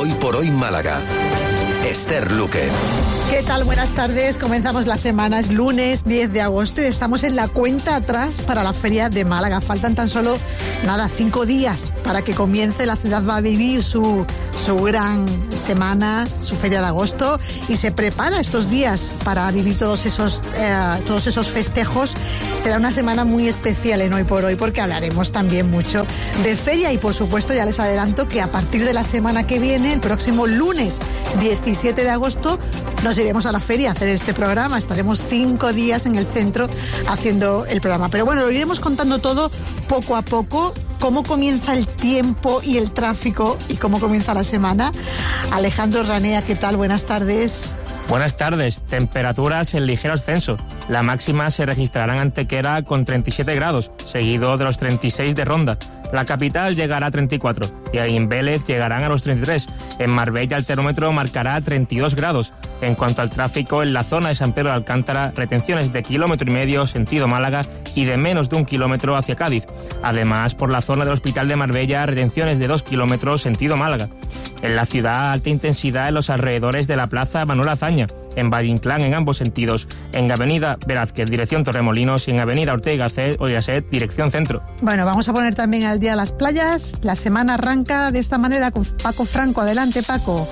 Hoy por Hoy Málaga. Esther Luque. ¿Qué tal? Buenas tardes. Comenzamos la semana, es lunes 10 de agosto y estamos en la cuenta atrás para la Feria de Málaga. Faltan tan solo, 5 días para que comience. La ciudad va a vivir su gran semana, su Feria de Agosto, y se prepara estos días para vivir todos esos festejos. Será una semana muy especial en Hoy por Hoy, porque hablaremos también mucho de feria y, por supuesto, ya les adelanto que a partir de la semana que viene, el próximo lunes 17 de agosto, nos iremos a la feria a hacer este programa. Estaremos 5 días en el centro haciendo el programa. Pero bueno, lo iremos contando todo poco a poco, cómo comienza el tiempo y el tráfico y cómo comienza la semana. Alejandro Ranea, ¿qué tal? Buenas tardes. Buenas tardes. Temperaturas en ligero ascenso. La máxima se registrará en Antequera con 37 grados, seguido de los 36 de Ronda. La capital llegará a 34 y en Vélez llegarán a los 33. En Marbella el termómetro marcará 32 grados. En cuanto al tráfico, en la zona de San Pedro de Alcántara, retenciones de 1,5 kilómetros sentido Málaga y de menos de 1 kilómetro hacia Cádiz. Además, por la zona del Hospital de Marbella, retenciones de 2 kilómetros sentido Málaga. En la ciudad, alta intensidad en los alrededores de la Plaza Manuel Azaña, en Valle Inclán en ambos sentidos, en Avenida Velázquez, dirección Torremolinos, y en Avenida Ortega y Gasset, dirección Centro. Bueno, vamos a poner también al día las playas. La semana arranca de esta manera con Paco Franco. Adelante, Paco.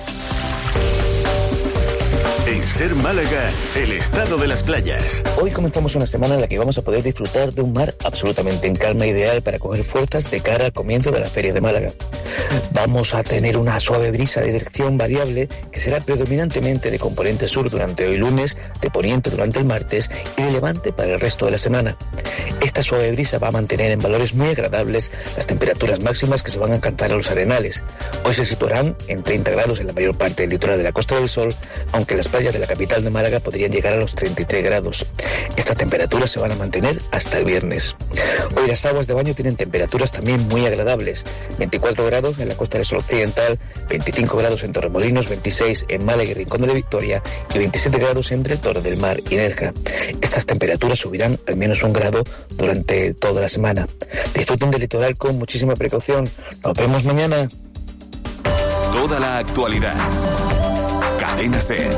En Ser Málaga, el estado de las playas. Hoy comenzamos una semana en la que vamos a poder disfrutar de un mar absolutamente en calma, ideal para coger fuerzas de cara al comienzo de la Feria de Málaga. Vamos a tener una suave brisa de dirección variable que será predominantemente de componente sur durante hoy lunes, de poniente durante el martes y de levante para el resto de la semana. Esta suave brisa va a mantener en valores muy agradables las temperaturas máximas que se van a alcanzar a los arenales. Hoy se situarán en 30 grados en la mayor parte del litoral de la Costa del Sol, aunque las playas de la capital de Málaga podrían llegar a los 33 grados. Estas temperaturas se van a mantener hasta el viernes. Hoy las aguas de baño tienen temperaturas también muy agradables. 24 grados en la Costa del Sol Occidental, 25 grados en Torremolinos, 26 en Málaga y Rincón de la Victoria y 27 grados entre Torre del Mar y Nerja. Estas temperaturas subirán al menos 1 grado durante toda la semana. Disfruten del litoral con muchísima precaución. Nos vemos mañana. Toda la actualidad. Cadena SER.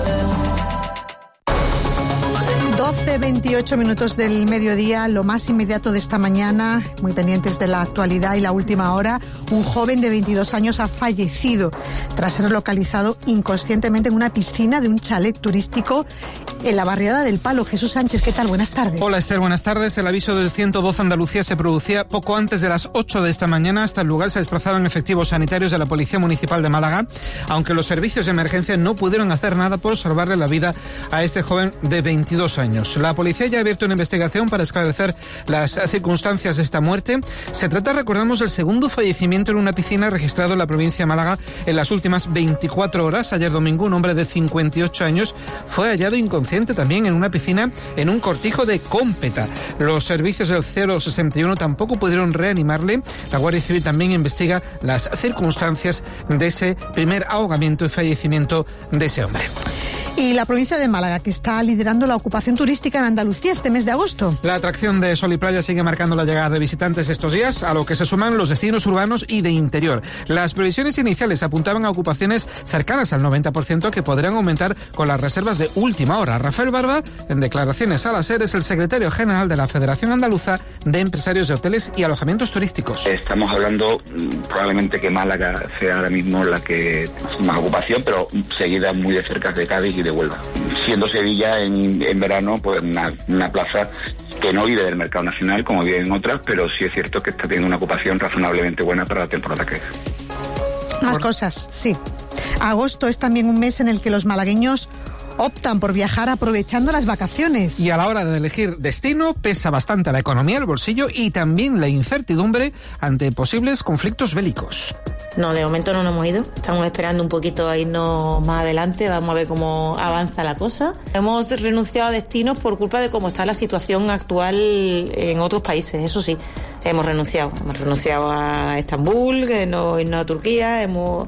12:28 minutos del mediodía, lo más inmediato de esta mañana, muy pendientes de la actualidad y la última hora. Un joven de 22 años ha fallecido tras ser localizado inconscientemente en una piscina de un chalet turístico en la barriada del Palo. Jesús Sánchez, ¿qué tal? Buenas tardes. Hola Esther, buenas tardes. El aviso del 112 Andalucía se producía poco antes de las 8 de esta mañana. Hasta el lugar se desplazaban efectivos sanitarios de la Policía Municipal de Málaga, aunque los servicios de emergencia no pudieron hacer nada por salvarle la vida a este joven de 22 años. La policía ya ha abierto una investigación para esclarecer las circunstancias de esta muerte. Se trata, recordamos, del segundo fallecimiento en una piscina registrado en la provincia de Málaga en las últimas 24 horas. Ayer domingo, un hombre de 58 años fue hallado inconsciente también en una piscina en un cortijo de Cómpeta. Los servicios del 061 tampoco pudieron reanimarle. La Guardia Civil también investiga las circunstancias de ese primer ahogamiento y fallecimiento de ese hombre. Y la provincia de Málaga, que está liderando la ocupación turística en Andalucía este mes de agosto. La atracción de Sol y Playa sigue marcando la llegada de visitantes estos días, a lo que se suman los destinos urbanos y de interior. Las previsiones iniciales apuntaban a ocupaciones cercanas al 90% que podrían aumentar con las reservas de última hora. Rafael Barba, en declaraciones a la SER, es el secretario general de la Federación Andaluza de Empresarios de Hoteles y Alojamientos Turísticos. Estamos hablando probablemente que Málaga sea ahora mismo la que más ocupación, pero seguida muy de cerca de Cádiz y de Huelva. Siendo Sevilla en verano pues una plaza que no vive del mercado nacional como viven otras, pero sí es cierto que está teniendo una ocupación razonablemente buena para la temporada que es. Más cosas, sí. Agosto es también un mes en el que los malagueños optan por viajar aprovechando las vacaciones. Y a la hora de elegir destino pesa bastante la economía, el bolsillo y también la incertidumbre ante posibles conflictos bélicos. No, de momento no nos hemos ido. Estamos esperando un poquito a irnos más adelante. Vamos a ver cómo avanza la cosa. Hemos renunciado a destinos por culpa de cómo está la situación actual en otros países, eso sí. Hemos renunciado a Estambul, no irnos a Turquía, hemos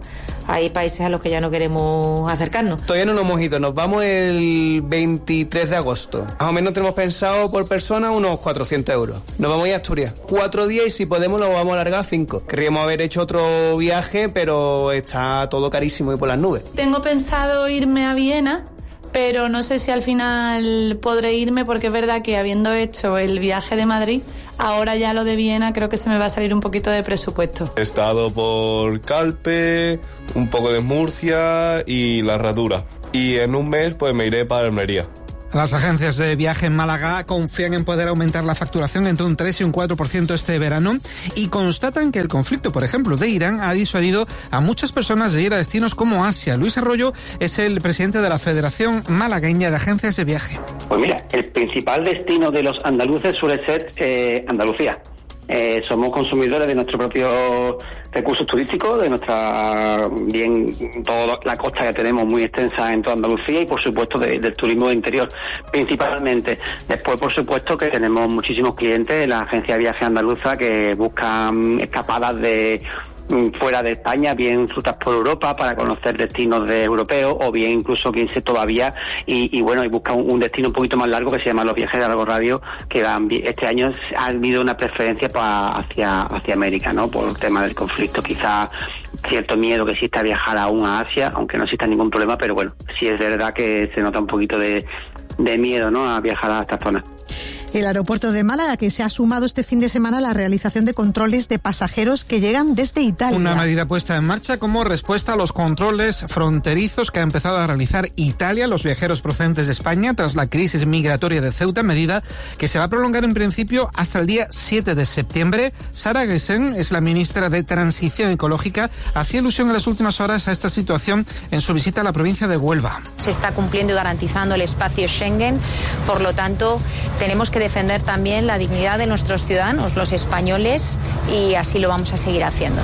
hay países a los que ya no queremos acercarnos. Todavía no nos hemos ido, nos vamos el 23 de agosto. Más o menos tenemos pensado por persona unos 400 euros. Nos vamos a ir a Asturias. 4 días y si podemos lo vamos a alargar a 5. Querríamos haber hecho otro viaje, pero está todo carísimo y por las nubes. Tengo pensado irme a Viena, pero no sé si al final podré irme porque es verdad que habiendo hecho el viaje de Madrid, ahora ya lo de Viena creo que se me va a salir un poquito de presupuesto. He estado por Calpe, un poco de Murcia y La Herradura. Y en un mes pues me iré para Almería. Las agencias de viaje en Málaga confían en poder aumentar la facturación entre un 3 y un 4% este verano y constatan que el conflicto, por ejemplo, de Irán ha disuadido a muchas personas de ir a destinos como Asia. Luis Arroyo es el presidente de la Federación Malagueña de Agencias de Viaje. Pues mira, el principal destino de los andaluces suele ser Andalucía. Somos consumidores de nuestros propios recursos turísticos, de nuestra, bien, toda la costa que tenemos muy extensa en toda Andalucía y por supuesto del turismo de interior principalmente. Después por supuesto que tenemos muchísimos clientes en la agencia de viaje andaluza que buscan escapadas de fuera de España, bien rutas por Europa para conocer destinos europeos o bien incluso quien se todavía y busca un destino un poquito más largo que se llama los viajes de largo radio, que este año ha habido una preferencia hacia América, ¿no? Por el tema del conflicto, quizá cierto miedo que exista a viajar aún a Asia, aunque no exista ningún problema, pero bueno, sí es verdad que se nota un poquito de miedo, ¿no?, a viajar a esta zona. El aeropuerto de Málaga, que se ha sumado este fin de semana a la realización de controles de pasajeros que llegan desde Italia. Una medida puesta en marcha como respuesta a los controles fronterizos que ha empezado a realizar Italia a los viajeros procedentes de España tras la crisis migratoria de Ceuta, medida que se va a prolongar en principio hasta el día 7 de septiembre. Sara Gessen es la ministra de Transición Ecológica. Hacía alusión en las últimas horas a esta situación en su visita a la provincia de Huelva. Se está cumpliendo y garantizando el espacio Schengen, por lo tanto tenemos que defender también la dignidad de nuestros ciudadanos, los españoles, y así lo vamos a seguir haciendo.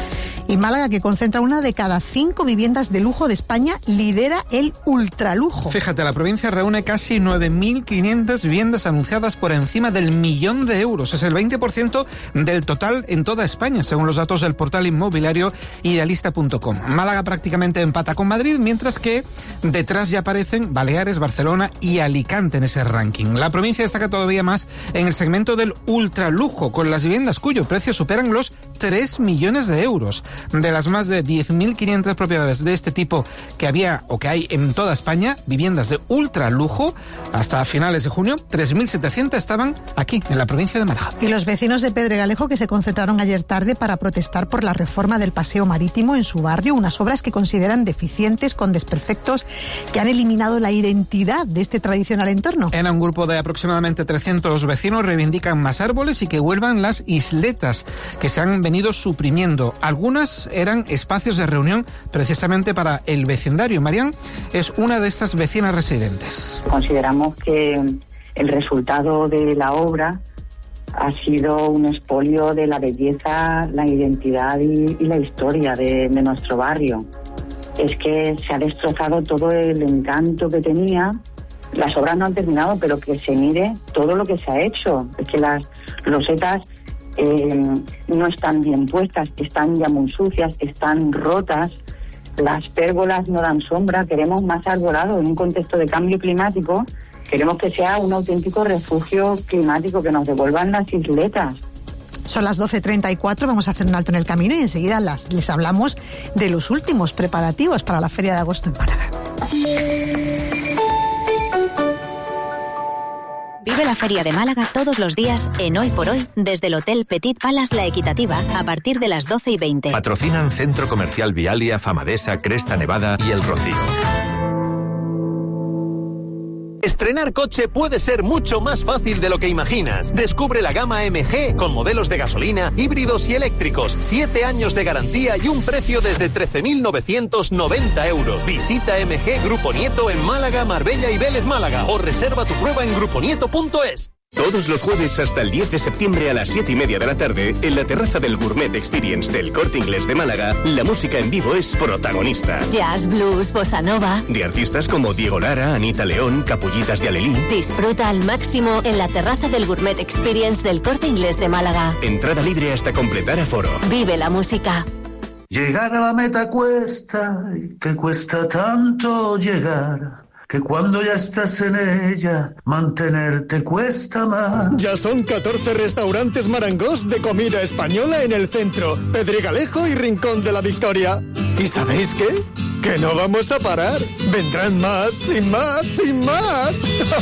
Y Málaga, que concentra 1 de cada 5 viviendas de lujo de España, lidera el ultralujo. Fíjate, la provincia reúne casi 9.500 viviendas anunciadas por encima del 1.000.000 de euros. Es el 20% del total en toda España, según los datos del portal inmobiliario idealista.com. Málaga prácticamente empata con Madrid, mientras que detrás ya aparecen Baleares, Barcelona y Alicante en ese ranking. La provincia destaca todavía más en el segmento del ultralujo, con las viviendas cuyo precio superan los 3 millones de euros. De las más de 10.500 propiedades de este tipo que había o que hay en toda España, viviendas de ultralujo, hasta finales de junio, 3.700 estaban aquí, en la provincia de Málaga. Y los vecinos de Pedregalejo, que se concentraron ayer tarde para protestar por la reforma del paseo marítimo en su barrio, unas obras que consideran deficientes, con desperfectos que han eliminado la identidad de este tradicional entorno. En un grupo de aproximadamente 300 vecinos reivindican más árboles y que vuelvan las isletas que se han venido suprimiendo. Algunas eran espacios de reunión precisamente para el vecindario. Marián es una de estas vecinas residentes. Consideramos que el resultado de la obra ha sido un expolio de la belleza, la identidad y la historia de nuestro barrio. Es que se ha destrozado todo el encanto que tenía. Las obras no han terminado, pero que se mire todo lo que se ha hecho. Es que las losetas no están bien puestas, están ya muy sucias, están rotas, las pérgolas no dan sombra. Queremos más arbolado en un contexto de cambio climático. Queremos que sea un auténtico refugio climático, que nos devuelvan las isletas. Son las 12:34, vamos a hacer un alto en el camino y enseguida les hablamos de los últimos preparativos para la Feria de Agosto en Málaga. Vive la Feria de Málaga todos los días en Hoy por Hoy desde el Hotel Petit Palace La Equitativa a partir de las 12:20. Patrocinan Centro Comercial Vialia, Famadesa, Cresta Nevada y El Rocío. Estrenar coche puede ser mucho más fácil de lo que imaginas. Descubre la gama MG con modelos de gasolina, híbridos y eléctricos, 7 años de garantía y un precio desde 13.990 euros. Visita MG Grupo Nieto en Málaga, Marbella y Vélez Málaga o reserva tu prueba en gruponieto.es. Todos los jueves hasta el 10 de septiembre a las 7:30 de la tarde, en la terraza del Gourmet Experience del Corte Inglés de Málaga, la música en vivo es protagonista. Jazz, blues, bossa nova. De artistas como Diego Lara, Anita León, Capullitas de Alelí. Disfruta al máximo en la terraza del Gourmet Experience del Corte Inglés de Málaga. Entrada libre hasta completar aforo. Vive la música. Llegar a la meta cuesta, y que cuesta tanto llegar, que cuando ya estás en ella, mantenerte cuesta más. Ya son 14 restaurantes Marangos de comida española en el centro, Pedregalejo y Rincón de la Victoria. ¿Y sabéis qué? Que no vamos a parar. Vendrán más y más y más.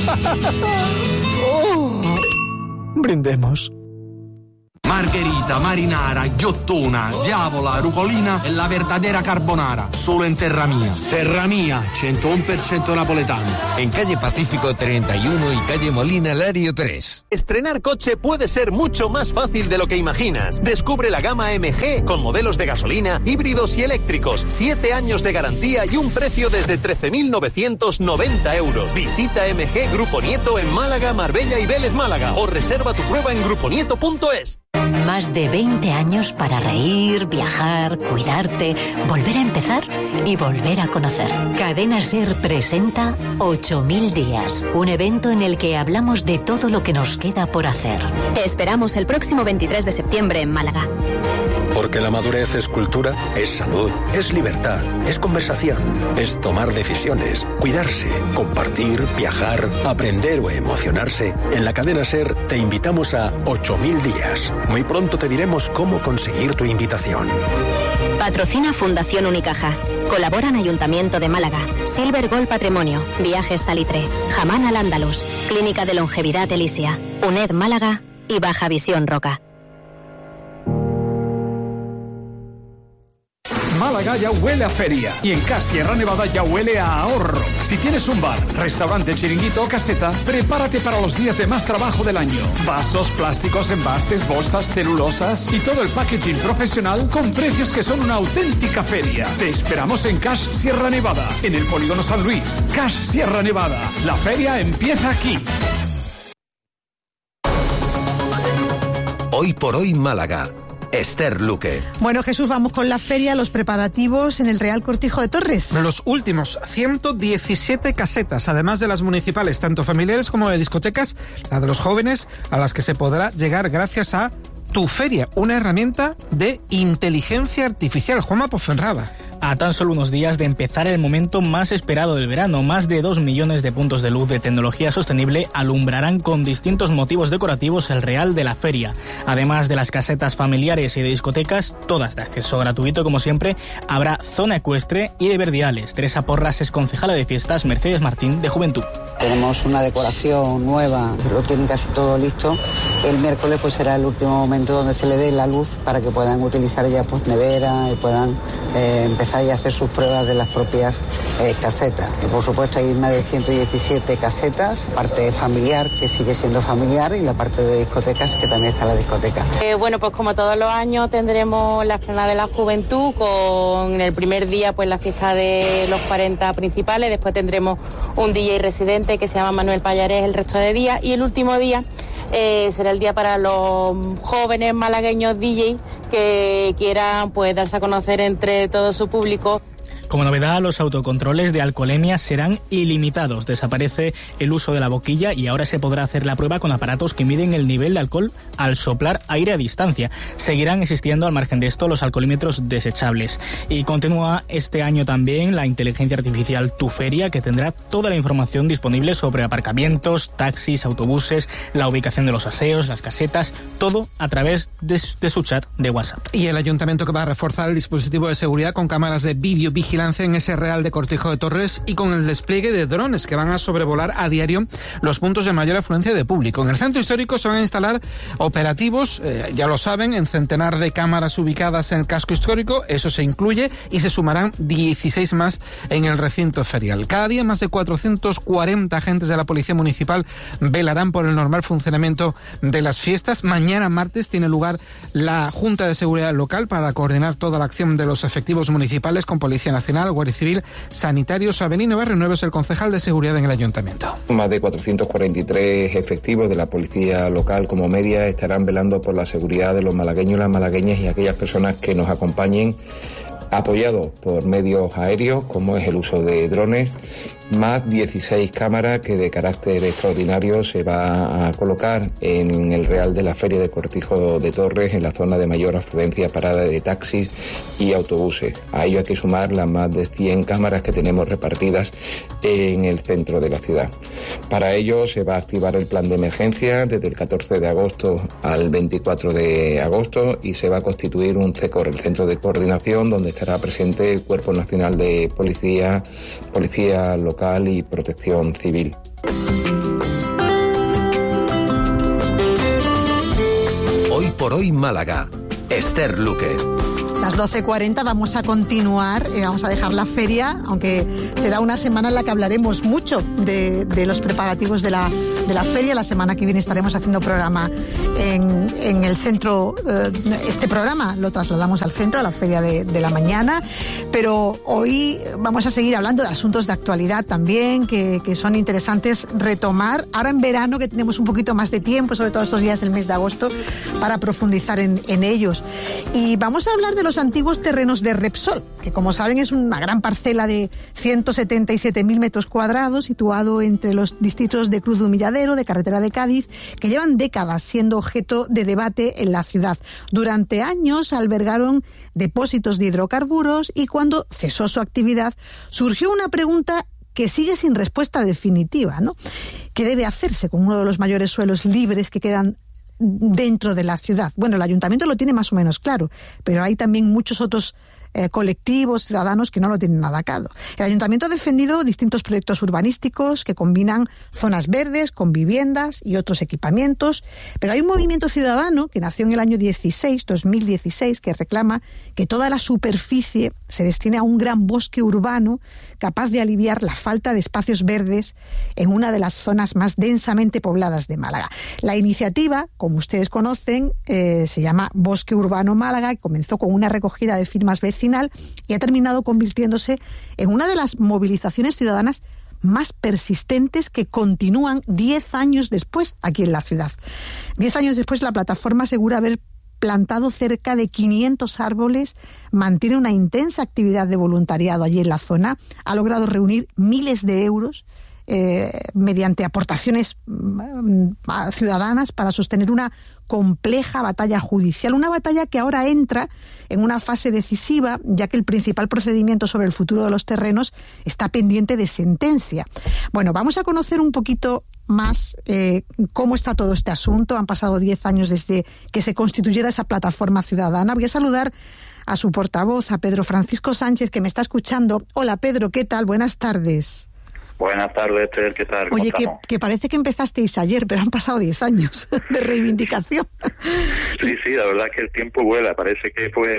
Oh. Brindemos. Margherita, marinara, ghiottona, diavola, rucolina e la verdadera carbonara. Solo en Terra Mia. Terra Mia, 101% napoletano. En calle Pacífico 31 y calle Molina Lario 3. Estrenar coche puede ser mucho más fácil de lo que imaginas. Descubre la gama MG con modelos de gasolina, híbridos y eléctricos. 7 años de garantía y un precio desde 13.990 euros. Visita MG Grupo Nieto en Málaga, Marbella y Vélez Málaga o reserva tu prueba en gruponieto.es. Más de 20 años para reír, viajar, cuidarte, volver a empezar y volver a conocer. Cadena SER presenta 8000 días, un evento en el que hablamos de todo lo que nos queda por hacer. Te esperamos el próximo 23 de septiembre en Málaga. Porque la madurez es cultura, es salud, es libertad, es conversación, es tomar decisiones, cuidarse, compartir, viajar, aprender o emocionarse. En la cadena SER te invitamos a 8000 días. Muy pronto te diremos cómo conseguir tu invitación. Patrocina Fundación Unicaja. Colaboran Ayuntamiento de Málaga, Silver Gold Patrimonio, Viajes Salitre, Jamán al Andalus, Clínica de Longevidad Elisia, UNED Málaga y Baja Visión Roca. Málaga ya huele a feria y en Cash Sierra Nevada ya huele a ahorro. Si tienes un bar, restaurante, chiringuito o caseta, prepárate para los días de más trabajo del año. Vasos, plásticos, envases, bolsas, celulosas y todo el packaging profesional con precios que son una auténtica feria. Te esperamos en Cash Sierra Nevada, en el Polígono San Luis. Cash Sierra Nevada, la feria empieza aquí. Hoy por hoy Málaga. Esther Luque. Bueno, Jesús, vamos con la feria, los preparativos en el Real Cortijo de Torres. Los últimos 117 casetas, además de las municipales, tanto familiares como de discotecas, la de los jóvenes, a las que se podrá llegar gracias a Tu Feria, una herramienta de inteligencia artificial. Juanma Ponferrada. A tan solo unos días de empezar el momento más esperado del verano, más de 2 millones de puntos de luz de tecnología sostenible alumbrarán con distintos motivos decorativos el Real de la Feria. Además de las casetas familiares y de discotecas, todas de acceso gratuito como siempre, habrá zona ecuestre y de verdiales. Teresa Porras es concejala de fiestas, Mercedes Martín de Juventud. Tenemos una decoración nueva, lo tienen casi todo listo. El miércoles pues será el último momento donde se le dé la luz para que puedan utilizar ya pues nevera y puedan empezar ya a hacer sus pruebas de las propias casetas. Y por supuesto hay más de 117 casetas, parte familiar que sigue siendo familiar y la parte de discotecas que también está la discoteca. Bueno, pues como todos los años tendremos la Esplanada de la Juventud con el primer día pues la fiesta de los 40 principales, después tendremos un DJ residente que se llama Manuel Payares el resto de días y el último día será el día para los jóvenes malagueños DJ que quieran pues darse a conocer entre todo su público. Como novedad, los autocontroles de alcoholemia serán ilimitados. Desaparece el uso de la boquilla y ahora se podrá hacer la prueba con aparatos que miden el nivel de alcohol al soplar aire a distancia. Seguirán existiendo al margen de esto los alcoholímetros desechables. Y continúa este año también la inteligencia artificial Tu Feria, que tendrá toda la información disponible sobre aparcamientos, taxis, autobuses, la ubicación de los aseos, las casetas, todo a través de su chat de WhatsApp. Y el ayuntamiento que va a reforzar el dispositivo de seguridad con cámaras de videovigilancia en ese Real de Cortijo de Torres y con el despliegue de drones que van a sobrevolar a diario los puntos de mayor afluencia de público. En el centro histórico se van a instalar operativos, ya lo saben, en centenar de cámaras ubicadas en el casco histórico, eso se incluye, y se sumarán 16 más en el recinto ferial. Cada día más de 440 agentes de la Policía Municipal velarán por el normal funcionamiento de las fiestas. Mañana martes tiene lugar la Junta de Seguridad Local para coordinar toda la acción de los efectivos municipales con Policía Nacional, Guardia Civil, Sanitarios. Avelino Barrio Nuevo es el concejal de seguridad en el ayuntamiento. Más de 443 efectivos de la policía local como media estarán velando por la seguridad de los malagueños, las malagueñas y aquellas personas que nos acompañen, apoyados por medios aéreos como es el uso de drones más 16 cámaras que de carácter extraordinario se va a colocar en el Real de la Feria de Cortijo de Torres, en la zona de mayor afluencia, parada de taxis y autobuses. A ello hay que sumar las más de 100 cámaras que tenemos repartidas en el centro de la ciudad. Para ello se va a activar el plan de emergencia desde el 14 de agosto al 24 de agosto y se va a constituir un CECOR, el Centro de Coordinación, donde estará presente el Cuerpo Nacional de Policía, Policía Local y Protección Civil. Hoy por hoy Málaga. Esther Luque. Las 12:40 vamos a continuar, vamos a dejar la feria, aunque será una semana en la que hablaremos mucho de los preparativos de la feria. La semana que viene estaremos haciendo programa en el centro. Este programa lo trasladamos al centro, a la feria de la mañana, pero hoy vamos a seguir hablando de asuntos de actualidad también, que son interesantes retomar, ahora en verano, que tenemos un poquito más de tiempo, sobre todo estos días del mes de agosto, para profundizar en ellos. Y vamos a hablar de los antiguos terrenos de Repsol, que como saben es una gran parcela de 177.000 metros cuadrados, situado entre los distritos de Cruz de Humilladero, de Carretera de Cádiz, que llevan décadas siendo objeto de debate en la ciudad. Durante años albergaron depósitos de hidrocarburos y cuando cesó su actividad surgió una pregunta que sigue sin respuesta definitiva, ¿no? ¿Qué debe hacerse con uno de los mayores suelos libres que quedan dentro de la ciudad? Bueno, el ayuntamiento lo tiene más o menos claro, pero hay también muchos otros colectivos, ciudadanos que no lo tienen nada claro. El ayuntamiento ha defendido distintos proyectos urbanísticos que combinan zonas verdes con viviendas y otros equipamientos, pero hay un movimiento ciudadano que nació en el año 2016, que reclama que toda la superficie se destine a un gran bosque urbano capaz de aliviar la falta de espacios verdes en una de las zonas más densamente pobladas de Málaga. La iniciativa, como ustedes conocen, se llama Bosque Urbano Málaga, y comenzó con una recogida de firmas vecinal y ha terminado convirtiéndose en una de las movilizaciones ciudadanas más persistentes que continúan 10 años después aquí en la ciudad. 10 años después, la plataforma asegura haber plantado cerca de 500 árboles, mantiene una intensa actividad de voluntariado allí en la zona, ha logrado reunir miles de euros mediante aportaciones ciudadanas para sostener una compleja batalla judicial, una batalla que ahora entra en una fase decisiva, ya que el principal procedimiento sobre el futuro de los terrenos está pendiente de sentencia. Bueno, vamos a conocer un poquito más cómo está todo este asunto. Han pasado 10 años desde que se constituyera esa plataforma ciudadana. Voy a saludar a su portavoz, a Pedro Francisco Sánchez, que me está escuchando. Hola, Pedro, ¿qué tal? Buenas tardes. Buenas tardes, Esther, ¿qué tal? Oye, que parece que empezasteis ayer, pero han pasado 10 años de reivindicación. Sí, la verdad es que el tiempo vuela. Parece que fue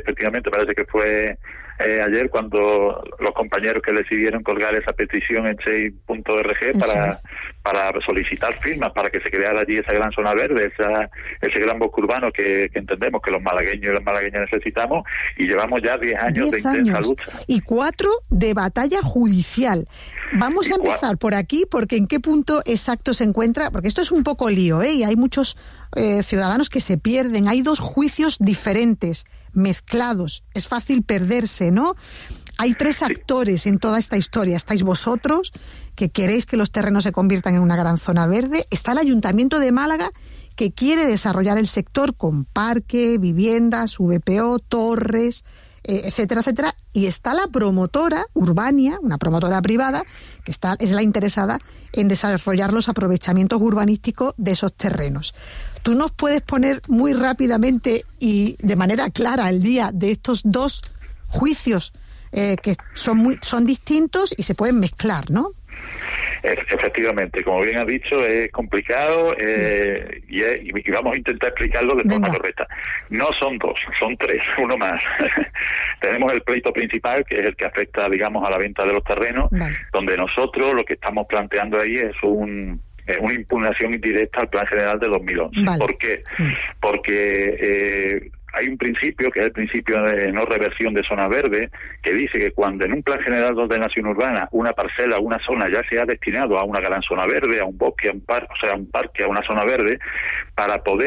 ayer cuando los compañeros que decidieron colgar esa petición en change.org para solicitar firmas para que se creara allí esa gran zona verde, ese gran bosque urbano que entendemos que los malagueños y las malagueñas necesitamos, y llevamos ya 10 años de intensa lucha. Y 4 de batalla judicial. Vamos a empezar por aquí, porque ¿en qué punto exacto se encuentra? Porque esto es un poco lío, y hay muchos ciudadanos que se pierden. Hay 2 juicios diferentes, mezclados. Es fácil perderse, ¿no? Hay 3 actores en toda esta historia. Estáis vosotros, que queréis que los terrenos se conviertan en una gran zona verde. Está el Ayuntamiento de Málaga, que quiere desarrollar el sector con parque, viviendas, VPO, torres, etcétera, etcétera. Y está la promotora Urbania, una promotora privada, que es la interesada en desarrollar los aprovechamientos urbanísticos de esos terrenos. ¿Tú nos puedes poner muy rápidamente y de manera clara el día de estos 2 juicios que son distintos y se pueden mezclar, ¿no? Efectivamente, como bien has dicho, es complicado y vamos a intentar explicarlo de forma correcta. No son 2, son 3, uno más. Tenemos el pleito principal, que es el que afecta, digamos, a la venta de los terrenos, donde nosotros lo que estamos planteando ahí es una impugnación indirecta al Plan General de 2011. ¿Por qué? Porque hay un principio, que es el principio de no reversión de zona verde, que dice que cuando en un Plan General de Ordenación Urbana una parcela, una zona ya se ha destinado a una gran zona verde, a un bosque, a un parque, a una zona verde, para poder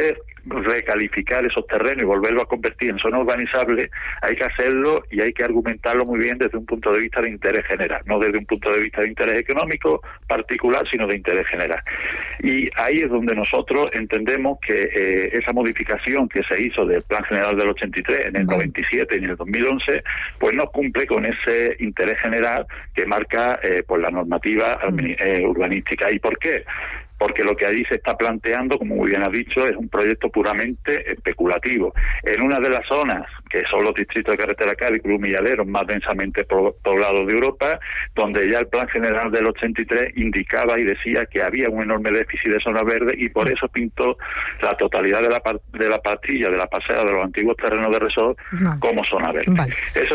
recalificar esos terrenos y volverlo a convertir en zona urbanizable, hay que hacerlo y hay que argumentarlo muy bien desde un punto de vista de interés general, no desde un punto de vista de interés económico particular, sino de interés general. Y ahí es donde nosotros entendemos que esa modificación que se hizo del Plan General del 83 en el 97 y en el 2011, pues no cumple con ese interés general que marca pues la normativa urbanística. ¿Y por qué? Porque lo que allí se está planteando, como muy bien ha dicho, es un proyecto puramente especulativo. En una de las zonas, que son los distritos de Carretera Cádiz, Cruz Milladeros, más densamente poblados de Europa, donde ya el Plan General del 83 indicaba y decía que había un enorme déficit de zona verde y por eso pintó la totalidad de la pastilla, de la parcela de los antiguos terrenos de Resort como zona verde. Vale. Ese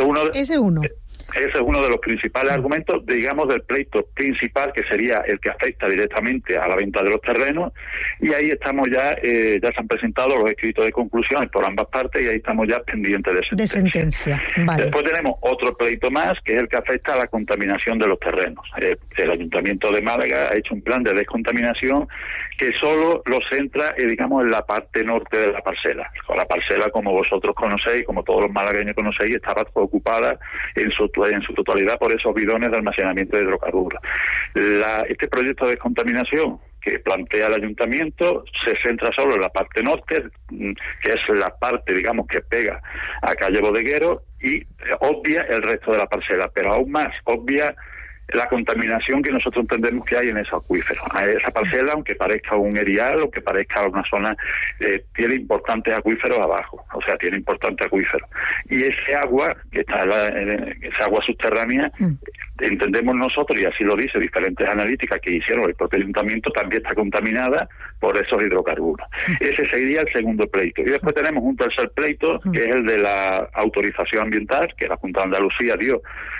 es uno de los principales argumentos, digamos, del pleito principal, que sería el que afecta directamente a la venta de los terrenos, y ahí estamos ya se han presentado los escritos de conclusiones por ambas partes y ahí estamos ya pendientes de sentencia. Vale. Después tenemos otro pleito más, que es el que afecta a la contaminación de los terrenos. El Ayuntamiento de Málaga ha hecho un plan de descontaminación que solo lo centra, digamos, en la parte norte de la parcela. La parcela, como vosotros conocéis, como todos los malagueños conocéis, estaba ocupada en su totalidad por esos bidones de almacenamiento de hidrocarburos. Este proyecto de descontaminación que plantea el Ayuntamiento se centra solo en la parte norte, que es la parte, digamos, que pega a calle Bodeguero, y obvia el resto de la parcela, pero aún más obvia la contaminación que nosotros entendemos que hay en ese acuífero. Esa parcela, aunque parezca un erial, aunque parezca una zona, tiene importantes acuíferos abajo, o sea, tiene importantes acuíferos. Y ese agua, que está esa agua subterránea, entendemos nosotros, y así lo dice diferentes analíticas que hicieron el propio Ayuntamiento, también está contaminada por esos hidrocarburos. Ese sería el segundo pleito. Y después tenemos un tercer pleito, que es el de la autorización ambiental, que la Junta de Andalucía dio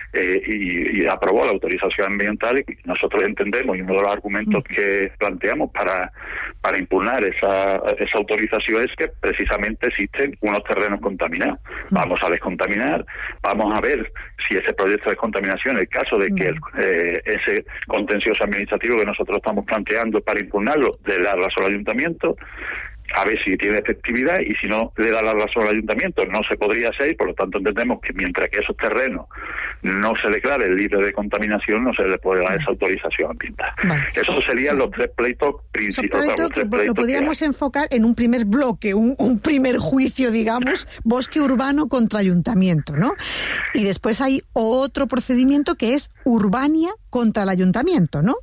y aprobó la autorización ambiental, y nosotros entendemos, y uno de los argumentos que planteamos para impugnar esa autorización es que precisamente existen unos terrenos contaminados. Vamos a descontaminar, vamos a ver si ese proyecto de descontaminación, en el caso de que ese contencioso administrativo que nosotros estamos planteando para impugnarlo, le da la razón al Ayuntamiento, a ver si tiene efectividad, y si no le da la razón al Ayuntamiento no se podría hacer, y por lo tanto entendemos que mientras que esos terrenos no se declaren libres de contaminación, no se le puede dar esa autorización ambiental. Esos serían los tres pleitos principales. Lo podríamos enfocar en un primer bloque, un primer juicio, digamos, bosque urbano contra Ayuntamiento, ¿no? Y después hay otro procedimiento que es Urbania contra el Ayuntamiento, ¿no?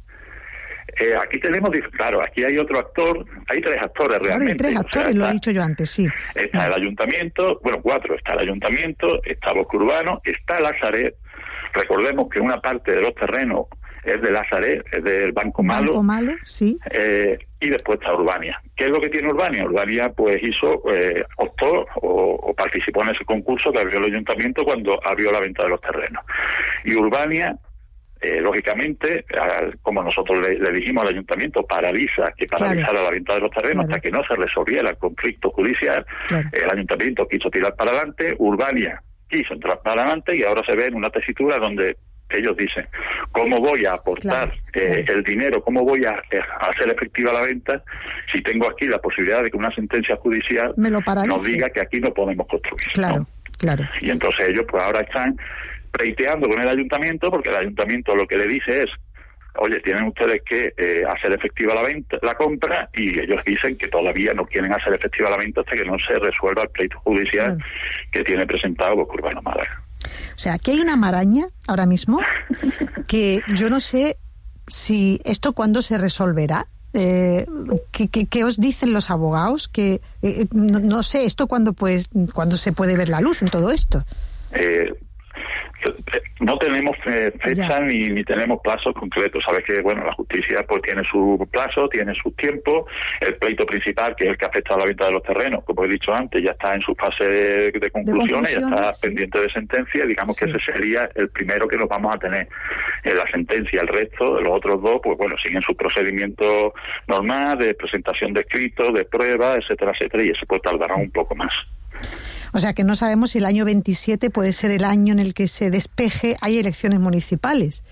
Aquí tenemos, claro, aquí hay otro actor, hay tres actores realmente. Hay tres actores, lo he dicho yo antes, sí. Está el Ayuntamiento, bueno, cuatro, está el Ayuntamiento, está Bosque Urbano, está Lazaret. Recordemos que una parte de los terrenos es de Lazaret, es del Banco Malo. Banco Malo, sí. Y después está Urbania. ¿Qué es lo que tiene Urbania? Urbania pues optó o participó en ese concurso que abrió el Ayuntamiento cuando abrió la venta de los terrenos. Y Urbania, lógicamente, como nosotros le dijimos al Ayuntamiento, paralizara la venta de los terrenos hasta que no se resolviera el conflicto judicial. El Ayuntamiento quiso tirar para adelante, Urbania quiso entrar para adelante, y ahora se ve en una tesitura donde ellos dicen, ¿cómo voy a aportar el dinero? ¿Cómo voy a hacer efectiva la venta si tengo aquí la posibilidad de que una sentencia judicial nos diga que aquí no podemos construir? Claro. Y entonces ellos pues ahora están pleiteando con el Ayuntamiento, porque el Ayuntamiento lo que le dice es, oye, tienen ustedes que hacer efectiva la compra, y ellos dicen que todavía no quieren hacer efectiva la venta hasta que no se resuelva el pleito judicial que tiene presentado Bosque Urbano Málaga. O sea, aquí hay una maraña ahora mismo que yo no sé si esto cuándo se resolverá. ¿Qué os dicen los abogados? Que no sé, esto cuándo se puede ver la luz en todo esto. No tenemos fecha ni tenemos plazos concretos. Sabes que la justicia pues tiene su plazo, tiene su tiempo. El pleito principal, que es el que afecta a la venta de los terrenos, como he dicho antes, ya está en su fase de conclusiones, ya está pendiente de sentencia. Digamos que ese sería el primero que nos vamos a tener en la sentencia. El resto de los otros dos, pues siguen su procedimiento normal de presentación de escritos, de pruebas, etcétera, y eso pues tardará un poco más. O sea que no sabemos si el año 27 puede ser el año en el que se despeje, hay elecciones municipales.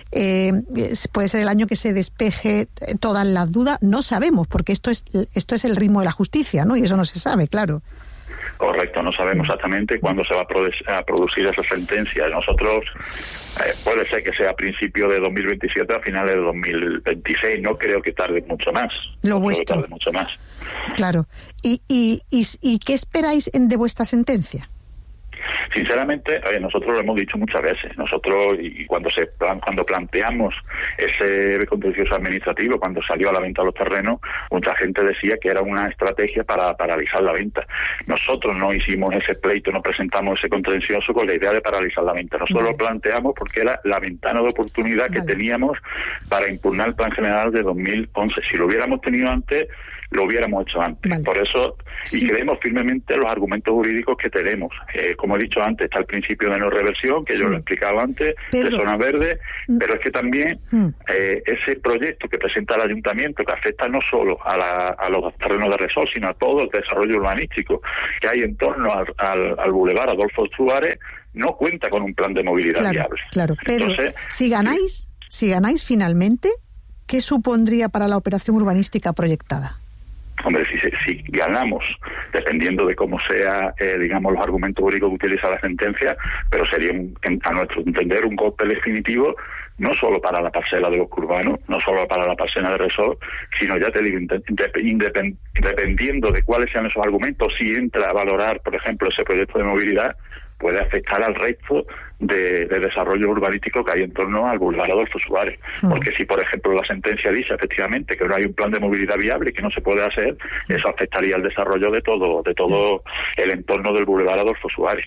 Puede ser el año que se despeje todas las dudas, no sabemos, porque esto es el ritmo de la justicia, ¿no? Y eso no se sabe, claro. Correcto, no sabemos exactamente cuándo se va a producir esa sentencia. Nosotros, puede ser que sea a principios de 2027, a finales de 2026, no creo que tarde mucho más. Lo vuestro. Tarde mucho más. Claro. ¿Y qué esperáis de vuestra sentencia? Sinceramente, nosotros lo hemos dicho muchas veces. Nosotros, y cuando planteamos ese contencioso administrativo, cuando salió a la venta los terrenos, mucha gente decía que era una estrategia para paralizar la venta. Nosotros no hicimos ese pleito, no presentamos ese contencioso con la idea de paralizar la venta. Nosotros lo planteamos porque era la ventana de oportunidad que teníamos para impugnar el Plan General de 2011. Si lo hubiéramos tenido antes, lo hubiéramos hecho antes. Por eso, y creemos firmemente los argumentos jurídicos que tenemos. Como he dicho antes, está el principio de no reversión, que yo lo he explicado antes, de zona verde, pero es que también ese proyecto que presenta el ayuntamiento, que afecta no solo a los terrenos de Repsol, sino a todo el desarrollo urbanístico que hay en torno al Boulevard Adolfo Suárez, no cuenta con un plan de movilidad viable. Claro, pero entonces, si ganáis finalmente, ¿qué supondría para la operación urbanística proyectada? Hombre, si ganamos, dependiendo de cómo sea, digamos, los argumentos jurídicos que utiliza la sentencia, pero sería, a nuestro entender, un golpe definitivo, no solo para la parcela de Bosque Urbano, no solo para la parcela de Repsol, sino, ya te digo, dependiendo de cuáles sean esos argumentos, si entra a valorar, por ejemplo, ese proyecto de movilidad, puede afectar al resto de desarrollo urbanístico que hay en torno al Boulevard Adolfo Suárez. Porque si, por ejemplo, la sentencia dice efectivamente que no hay un plan de movilidad viable y que no se puede hacer, eso afectaría el desarrollo de todo el entorno del Boulevard Adolfo Suárez.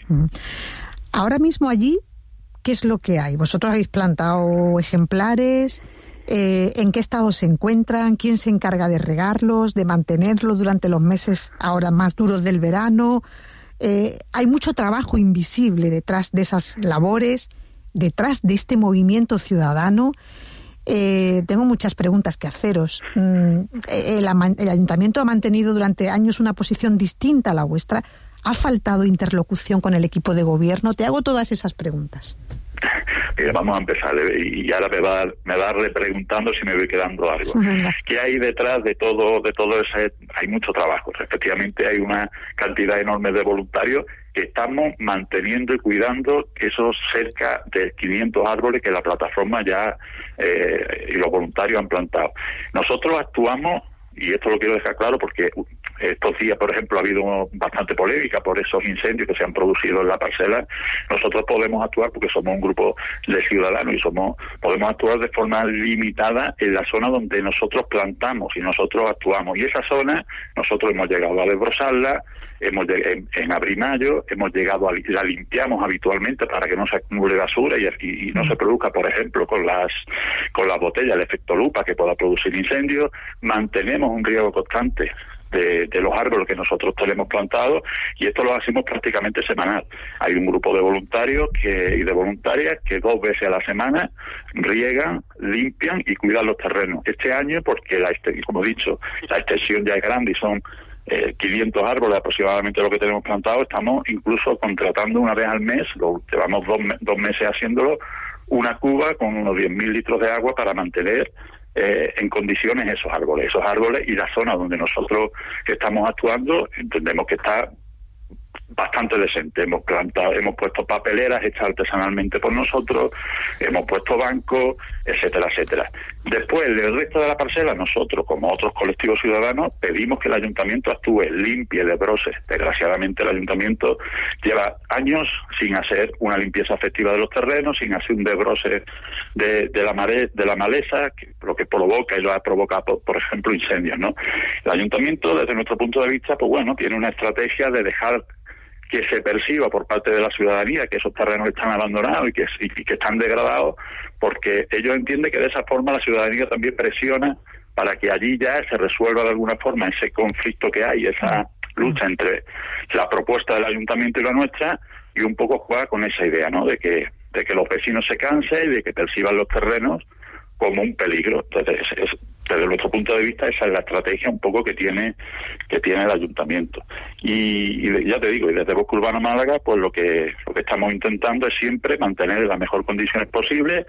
Ahora mismo allí, ¿qué es lo que hay? ¿Vosotros habéis plantado ejemplares? ¿En qué estado se encuentran? ¿Quién se encarga de regarlos, de mantenerlos durante los meses ahora más duros del verano? Hay mucho trabajo invisible detrás de esas labores, detrás de este movimiento ciudadano. Tengo muchas preguntas que haceros. El ayuntamiento ha mantenido durante años una posición distinta a la vuestra. ¿Ha faltado interlocución con el equipo de gobierno? Te hago todas esas preguntas. Mira, vamos a empezar, y ahora me va repreguntando si me voy quedando algo. ¿Qué hay detrás de todo ese? Hay mucho trabajo. Efectivamente, hay una cantidad enorme de voluntarios que estamos manteniendo y cuidando esos cerca de 500 árboles que la plataforma ya y los voluntarios han plantado. Nosotros actuamos, y esto lo quiero dejar claro porque estos días, por ejemplo, ha habido bastante polémica por esos incendios que se han producido en la parcela. Nosotros podemos actuar porque somos un grupo de ciudadanos y podemos actuar de forma limitada en la zona donde nosotros plantamos y nosotros actuamos. Y esa zona, nosotros hemos llegado a desbrozarla, en abril-mayo, la limpiamos habitualmente para que no se acumule basura y no se produzca, por ejemplo, con las botellas, el efecto lupa que pueda producir incendios. Mantenemos un riego constante de los árboles que nosotros tenemos plantados, y esto lo hacemos prácticamente semanal. Hay un grupo de voluntarios y de voluntarias que 2 veces a la semana riegan, limpian y cuidan los terrenos. Este año, porque como he dicho, la extensión ya es grande y son 500 árboles aproximadamente lo que tenemos plantado, estamos incluso contratando una vez al mes, llevamos 2 meses haciéndolo, una cuba con unos 10.000 litros de agua para mantener en condiciones esos árboles y la zona donde nosotros estamos actuando entendemos que está bastante decente. Hemos puesto papeleras hechas artesanalmente por nosotros, hemos puesto bancos, etcétera, etcétera. Después, del resto de la parcela, nosotros, como otros colectivos ciudadanos, pedimos que el ayuntamiento actúe, limpie, desbroce. Desgraciadamente, el ayuntamiento lleva años sin hacer una limpieza efectiva de los terrenos, sin hacer un desbroce de la maleza, lo que provoca y lo ha provocado, por ejemplo, incendios, ¿no? El ayuntamiento, desde nuestro punto de vista, pues bueno, tiene una estrategia de dejar que se perciba por parte de la ciudadanía que esos terrenos están abandonados y que están degradados, porque ellos entienden que de esa forma la ciudadanía también presiona para que allí ya se resuelva de alguna forma ese conflicto que hay, esa lucha entre la propuesta del ayuntamiento y la nuestra, y un poco juega con esa idea, ¿no?, de que los vecinos se cansen y de que perciban los terrenos como un peligro. Entonces, desde nuestro punto de vista esa es la estrategia un poco que tiene el ayuntamiento. Y ya te digo, y desde Bosque Urbano Málaga, pues lo que estamos intentando es siempre mantener en las mejores condiciones posibles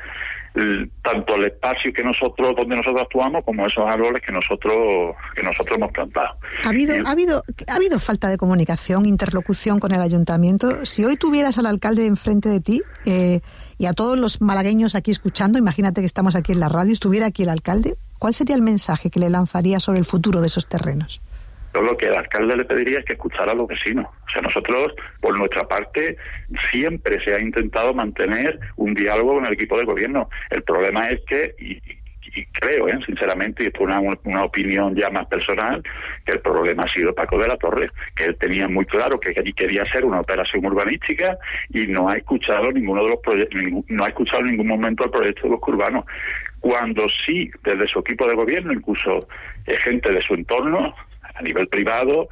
tanto el espacio donde nosotros actuamos como esos árboles que nosotros hemos plantado. ¿Ha habido falta de comunicación, interlocución con el ayuntamiento? Si hoy tuvieras al alcalde enfrente de ti y a todos los malagueños aquí escuchando, imagínate que estamos aquí en la radio, estuviera aquí el alcalde, ¿cuál sería el mensaje que le lanzaría sobre el futuro de esos terrenos? Yo lo que el alcalde le pediría es que escuchara a los vecinos. O sea, nosotros, por nuestra parte, siempre se ha intentado mantener un diálogo con el equipo de gobierno. El problema es que, y creo, sinceramente, y esto es una opinión ya más personal, que el problema ha sido Paco de la Torre, que él tenía muy claro que allí quería hacer una operación urbanística y no ha escuchado ninguno de los proyectos, no ha escuchado en ningún momento el proyecto de Bosque Urbano. Cuando sí, desde su equipo de gobierno, incluso gente de su entorno, a nivel privado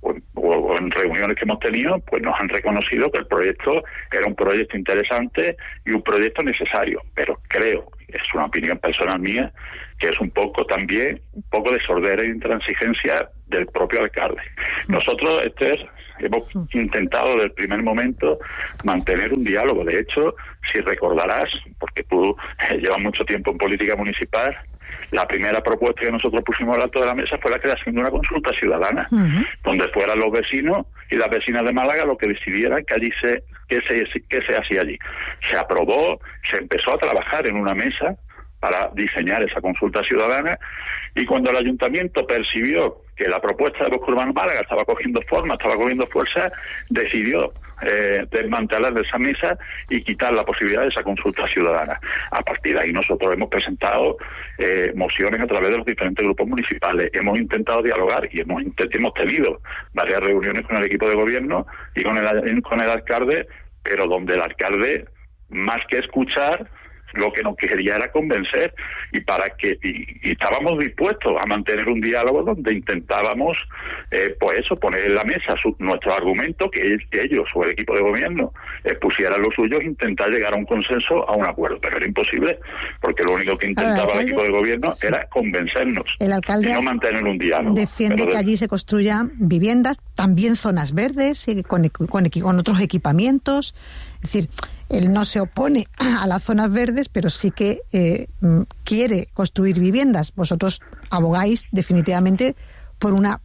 o en reuniones que hemos tenido, pues nos han reconocido que el proyecto era un proyecto interesante y un proyecto necesario, pero creo, es una opinión personal mía, que es un poco de sordera e intransigencia del propio alcalde. Nosotros, hemos intentado desde el primer momento mantener un diálogo. De hecho, si recordarás, porque tú llevas mucho tiempo en política municipal, la primera propuesta que nosotros pusimos al alto de la mesa fue la creación de una consulta ciudadana, donde fueran los vecinos y las vecinas de Málaga los que decidieran qué se hacía allí. Se aprobó, se empezó a trabajar en una mesa para diseñar esa consulta ciudadana, y cuando el ayuntamiento percibió que la propuesta de Bosque Urbano Málaga estaba cogiendo fuerza, decidió desmantelar de esa mesa y quitar la posibilidad de esa consulta ciudadana. A partir de ahí nosotros hemos presentado mociones a través de los diferentes grupos municipales, hemos intentado dialogar y hemos tenido varias reuniones con el equipo de gobierno y con el alcalde, pero donde el alcalde, más que escuchar, lo que nos quería era convencer, y estábamos dispuestos a mantener un diálogo donde intentábamos poner en la mesa nuestro argumento, que ellos o el equipo de gobierno pusieran los suyos, intentar llegar a un consenso, a un acuerdo, pero era imposible, porque lo único que intentaba el equipo de gobierno era convencernos, el alcalde y no mantener un diálogo. Defiende que allí se construyan viviendas, también zonas verdes, con otros equipamientos. Es decir, él no se opone a las zonas verdes, pero sí que quiere construir viviendas. Vosotros abogáis definitivamente por una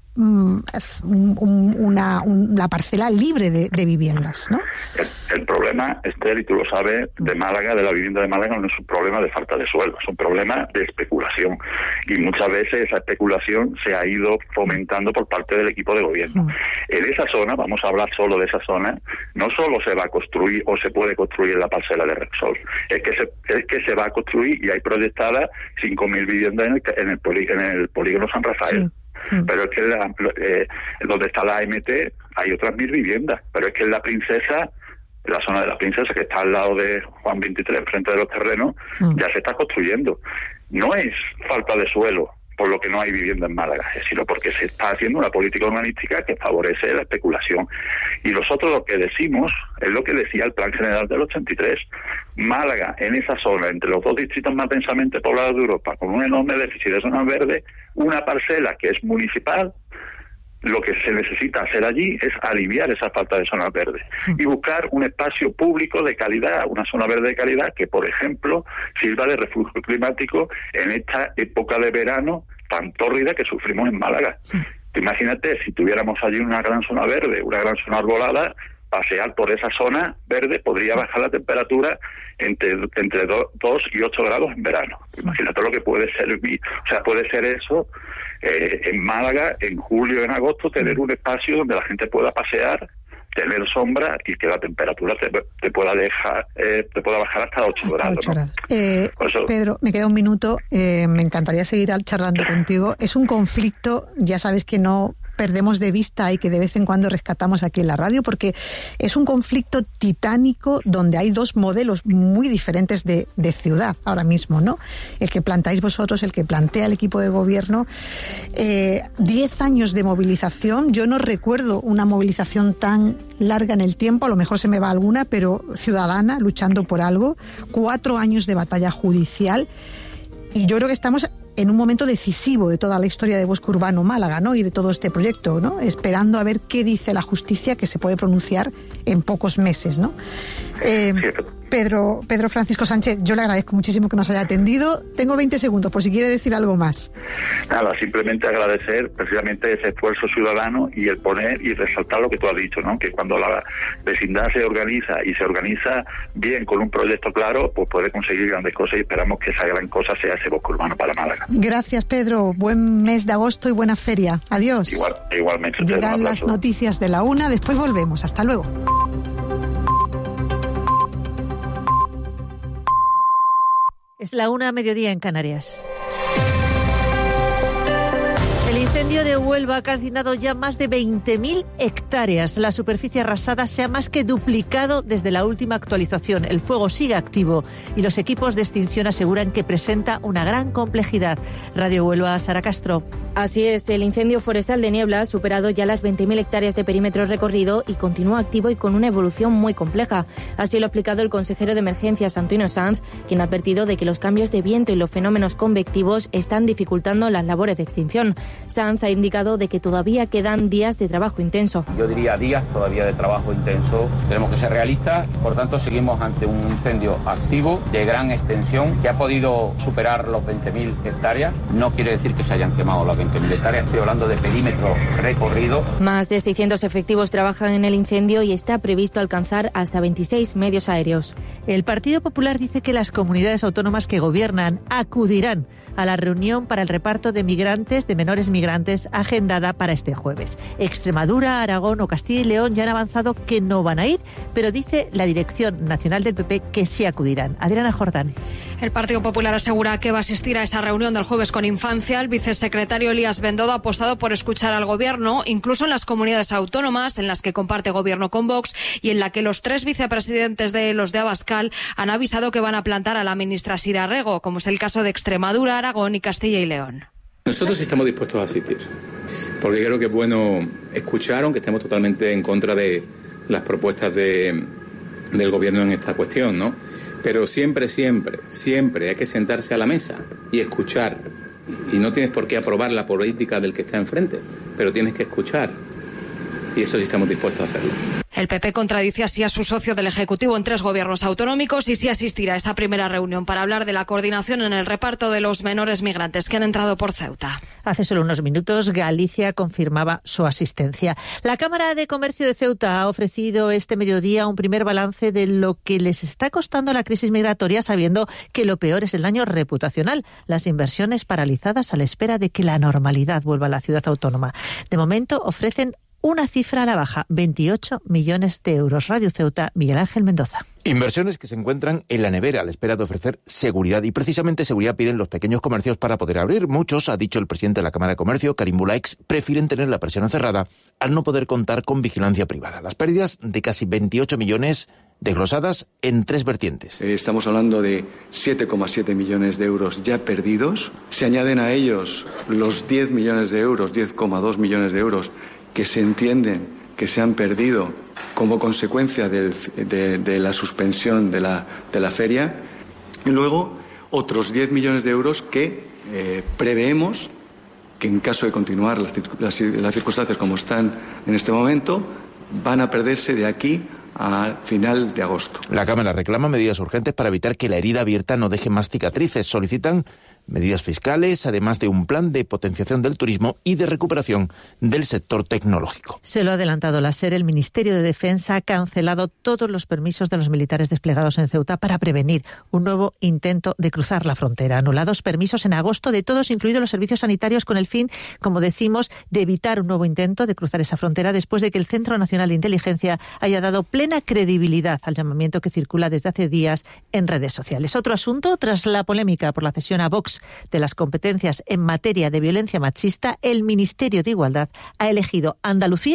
parcela libre de viviendas, ¿no? El problema, Esther, y tú lo sabes, de Málaga, de la vivienda de Málaga, no es un problema de falta de suelo, es un problema de especulación, y muchas veces esa especulación se ha ido fomentando por parte del equipo de gobierno. En esa zona, vamos a hablar solo de esa zona, no solo se va a construir o se puede construir en la parcela de Repsol, es que se va a construir, y hay proyectadas 5.000 viviendas en el polígono San Rafael. Sí. Pero es que donde está la AMT hay otras 1.000 viviendas, pero es que en La Princesa, la zona de La Princesa, que está al lado de Juan 23, frente de los terrenos, ya se está construyendo. No es falta de suelo por lo que no hay vivienda en Málaga, sino porque se está haciendo una política urbanística que favorece la especulación. Y nosotros lo que decimos es lo que decía el Plan General del 83. Málaga, en esa zona, entre los dos distritos más densamente poblados de Europa, con un enorme déficit de zonas verdes, una parcela que es municipal, lo que se necesita hacer allí es aliviar esa falta de zonas verdes y buscar un espacio público de calidad, una zona verde de calidad que, por ejemplo, sirva de refugio climático en esta época de verano tan tórrida que sufrimos en Málaga. Imagínate, si tuviéramos allí una gran zona verde, una gran zona arbolada, pasear por esa zona verde podría bajar la temperatura entre 2 y 8 grados en verano. Imagínate lo que puede ser, puede ser eso en Málaga, en julio, en agosto, tener un espacio donde la gente pueda pasear, tener sombra y que la temperatura te pueda bajar hasta 8 grados. ¿no? Pedro, me queda un minuto, me encantaría seguir charlando contigo. Es un conflicto, ya sabes que no perdemos de vista y que de vez en cuando rescatamos aquí en la radio, porque es un conflicto titánico donde hay dos modelos muy diferentes de ciudad ahora mismo, ¿no? El que planteáis vosotros, el que plantea el equipo de gobierno. 10 años de movilización, yo no recuerdo una movilización tan larga en el tiempo, a lo mejor se me va alguna, pero ciudadana, luchando por algo. 4 años de batalla judicial, y yo creo que estamos en un momento decisivo de toda la historia de Bosque Urbano Málaga, ¿no? Y de todo este proyecto, ¿no? Esperando a ver qué dice la justicia, que se puede pronunciar en pocos meses, ¿no? Pedro Francisco Sánchez, yo le agradezco muchísimo que nos haya atendido. Tengo 20 segundos por si quiere decir algo más. Nada, simplemente agradecer precisamente ese esfuerzo ciudadano y el poner y resaltar lo que tú has dicho, ¿no? Que cuando la vecindad se organiza bien con un proyecto claro, pues puede conseguir grandes cosas, y esperamos que esa gran cosa sea ese Bosque Urbano para Málaga. Gracias, Pedro. Buen mes de agosto y buena feria. Adiós. Igualmente. Llegan las noticias de la 1, después volvemos. Hasta luego. Es la 1 a mediodía en Canarias. El incendio de Huelva ha calcinado ya más de 20.000 hectáreas. La superficie arrasada se ha más que duplicado desde la última actualización. El fuego sigue activo y los equipos de extinción aseguran que presenta una gran complejidad. Radio Huelva, Sara Castro. Así es, el incendio forestal de Niebla ha superado ya las 20.000 hectáreas de perímetro recorrido y continúa activo y con una evolución muy compleja. Así lo ha explicado el consejero de Emergencias, Antonio Sanz, quien ha advertido de que los cambios de viento y los fenómenos convectivos están dificultando las labores de extinción. Sanz ha indicado de que todavía quedan días de trabajo intenso. Yo diría días todavía de trabajo intenso. Tenemos que ser realistas, por tanto seguimos ante un incendio activo de gran extensión que ha podido superar los 20.000 hectáreas. No quiere decir que se hayan quemado las 20.000 hectáreas, estoy hablando de perímetro recorrido. Más de 600 efectivos trabajan en el incendio y está previsto alcanzar hasta 26 medios aéreos. El Partido Popular dice que las comunidades autónomas que gobiernan acudirán a la reunión para el reparto de migrantes, de menores migrantes, agendada para este jueves. Extremadura, Aragón o Castilla y León ya han avanzado que no van a ir, pero dice la Dirección Nacional del PP que sí acudirán. Adriana Jordán. El Partido Popular asegura que va a asistir a esa reunión del jueves con Infancia. El vicesecretario Elías Bendodo ha apostado por escuchar al Gobierno, incluso en las comunidades autónomas en las que comparte Gobierno con Vox y en la que los 3 vicepresidentes de los de Abascal han avisado que van a plantar a la ministra Sira Rego, como es el caso de Extremadura, Aragón y Castilla y León. Nosotros estamos dispuestos a asistir, porque creo que es bueno escuchar, aunque estemos totalmente en contra de las propuestas del Gobierno en esta cuestión, ¿no? Pero siempre hay que sentarse a la mesa y escuchar. Y no tienes por qué aprobar la política del que está enfrente, pero tienes que escuchar. Y eso sí estamos dispuestos a hacerlo. El PP contradice así a su socio del Ejecutivo en 3 gobiernos autonómicos y sí asistirá a esa primera reunión para hablar de la coordinación en el reparto de los menores migrantes que han entrado por Ceuta. Hace solo unos minutos Galicia confirmaba su asistencia. La Cámara de Comercio de Ceuta ha ofrecido este mediodía un primer balance de lo que les está costando la crisis migratoria, sabiendo que lo peor es el daño reputacional, las inversiones paralizadas a la espera de que la normalidad vuelva a la ciudad autónoma. De momento ofrecen una cifra a la baja, 28 millones de euros. Radio Ceuta, Miguel Ángel Mendoza. Inversiones que se encuentran en la nevera a la espera de ofrecer seguridad. Y precisamente seguridad piden los pequeños comercios para poder abrir. Muchos, ha dicho el presidente de la Cámara de Comercio, Karim Bulaix, prefieren tener la persiana cerrada al no poder contar con vigilancia privada. Las pérdidas de casi 28 millones desglosadas en 3 vertientes. Estamos hablando de 7,7 millones de euros ya perdidos. Se añaden a ellos los 10 millones de euros, 10,2 millones de euros que se entienden que se han perdido como consecuencia de la suspensión de la feria, y luego otros 10 millones de euros que preveemos que en caso de continuar las circunstancias como están en este momento, van a perderse de aquí a final de agosto. La Cámara reclama medidas urgentes para evitar que la herida abierta no deje más cicatrices. Solicitan medidas fiscales, además de un plan de potenciación del turismo y de recuperación del sector tecnológico. Se lo ha adelantado la SER. El Ministerio de Defensa ha cancelado todos los permisos de los militares desplegados en Ceuta para prevenir un nuevo intento de cruzar la frontera. Anulados permisos en agosto de todos, incluidos los servicios sanitarios, con el fin, como decimos, de evitar un nuevo intento de cruzar esa frontera después de que el Centro Nacional de Inteligencia haya dado plena credibilidad al llamamiento que circula desde hace días en redes sociales. Otro asunto, tras la polémica por la cesión a Vox de las competencias en materia de violencia machista, el Ministerio de Igualdad ha elegido Andalucía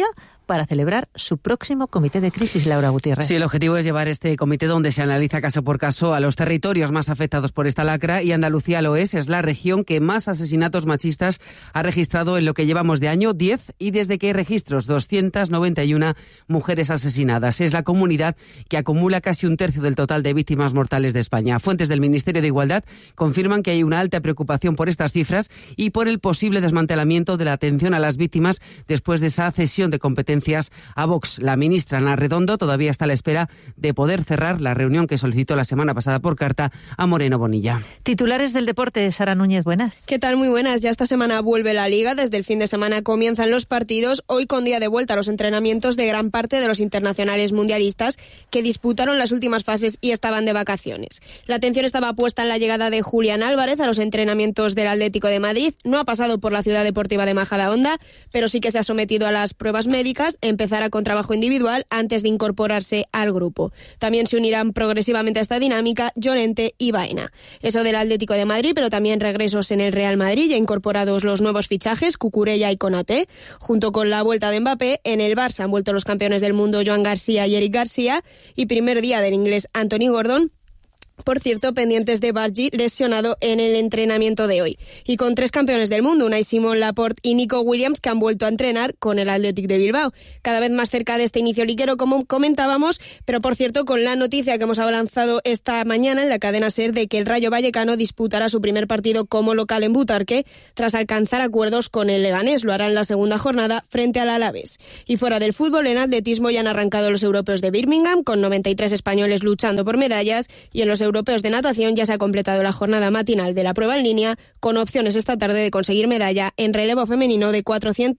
para celebrar su próximo comité de crisis, Laura Gutiérrez. Sí, el objetivo es llevar este comité donde se analiza caso por caso a los territorios más afectados por esta lacra, y Andalucía lo es la región que más asesinatos machistas ha registrado en lo que llevamos de año, 10, y desde que hay registros, 291 mujeres asesinadas. Es la comunidad que acumula casi un tercio del total de víctimas mortales de España. Fuentes del Ministerio de Igualdad confirman que hay una alta preocupación por estas cifras y por el posible desmantelamiento de la atención a las víctimas después de esa cesión de competencias a Vox. La ministra Ana Redondo todavía está a la espera de poder cerrar la reunión que solicitó la semana pasada por carta a Moreno Bonilla. Titulares del deporte, Sara Núñez, buenas. ¿Qué tal? Muy buenas. Ya esta semana vuelve la Liga. Desde el fin de semana comienzan los partidos. Hoy con día de vuelta a los entrenamientos de gran parte de los internacionales mundialistas que disputaron las últimas fases y estaban de vacaciones. La atención estaba puesta en la llegada de Julián Álvarez a los entrenamientos del Atlético de Madrid. No ha pasado por la ciudad deportiva de Majadahonda, pero sí que se ha sometido a las pruebas médicas. Empezará con trabajo individual antes de incorporarse al grupo. También se unirán progresivamente a esta dinámica Llorente y Baena. Eso del Atlético de Madrid, pero también regresos en el Real Madrid, ya incorporados los nuevos fichajes, Cucurella y Konaté. Junto con la vuelta de Mbappé, en el Barça han vuelto los campeones del mundo Joan García y Eric García, y primer día del inglés Anthony Gordon. Por cierto, pendientes de Bargi, lesionado en el entrenamiento de hoy. Y con 3 campeones del mundo, Unai Simón, Laporte y Nico Williams, que han vuelto a entrenar con el Athletic de Bilbao. Cada vez más cerca de este inicio liguero, como comentábamos, pero por cierto, con la noticia que hemos avanzado esta mañana en la cadena SER de que el Rayo Vallecano disputará su primer partido como local en Butarque, tras alcanzar acuerdos con el Leganés. Lo hará en la segunda jornada frente al Alavés. Y fuera del fútbol, en atletismo ya han arrancado los europeos de Birmingham, con 93 españoles luchando por medallas, y en los europeos de natación ya se ha completado la jornada matinal de la prueba en línea, con opciones esta tarde de conseguir medalla en relevo femenino de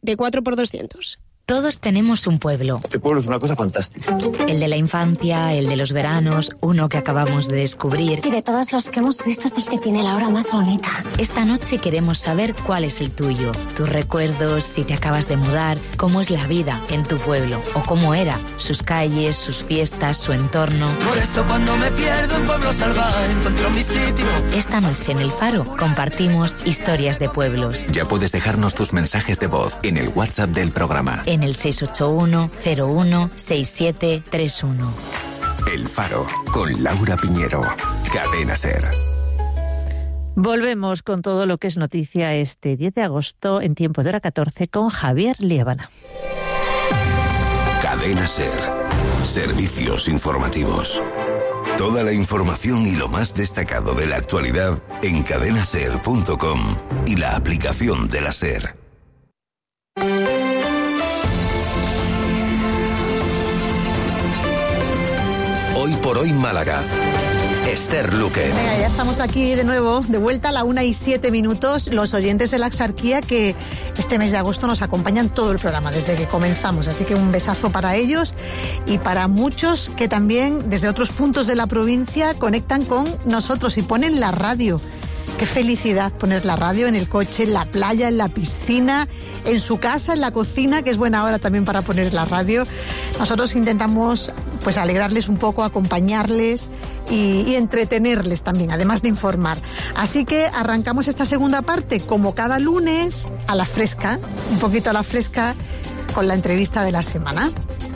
4x200. Todos tenemos un pueblo. Este pueblo es una cosa fantástica. El de la infancia, el de los veranos, uno que acabamos de descubrir. Y de todos los que hemos visto es el que tiene la hora más bonita. Esta noche queremos saber cuál es el tuyo. Tus recuerdos, si te acabas de mudar, cómo es la vida en tu pueblo o cómo era, sus calles, sus fiestas, su entorno. Por eso cuando me pierdo en Pueblo Salvaje encuentro mi sitio. Esta noche en El Faro compartimos historias de pueblos. Ya puedes dejarnos tus mensajes de voz en el WhatsApp del programa. En el 681-01-6731. El Faro, con Laura Piñero. Cadena SER. Volvemos con todo lo que es noticia este 10 de agosto en tiempo de hora 14 con Javier Liébana. Cadena SER. Servicios informativos. Toda la información y lo más destacado de la actualidad en cadenaser.com y la aplicación de la SER. Hoy por hoy Málaga. Esther Luque. Venga, ya estamos aquí de nuevo, de vuelta a la 1:07. Los oyentes de la Exarquía que este mes de agosto nos acompañan todo el programa desde que comenzamos. Así que un besazo para ellos y para muchos que también desde otros puntos de la provincia conectan con nosotros y ponen la radio. Qué felicidad poner la radio en el coche, en la playa, en la piscina, en su casa, en la cocina, que es buena hora también para poner la radio. Nosotros intentamos pues alegrarles un poco, acompañarles y entretenerles también, además de informar. Así que arrancamos esta segunda parte, como cada lunes, a la fresca, un poquito a la fresca, con la entrevista de la semana.